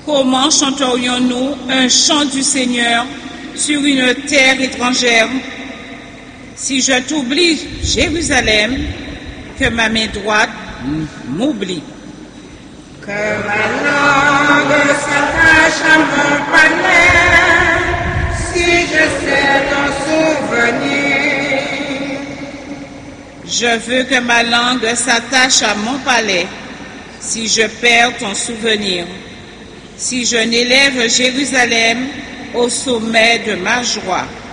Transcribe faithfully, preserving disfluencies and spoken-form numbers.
Comment chanterions-nous un chant du Seigneur sur une terre étrangère? Si je t'oublie, Jérusalem, que ma main droite m'oublie. Que ma langue s'attache à mon palais, si je sais ton souvenir. Je veux que ma langue s'attache à mon palais, si je perds ton souvenir. Si je n'élève Jérusalem au sommet de ma joie.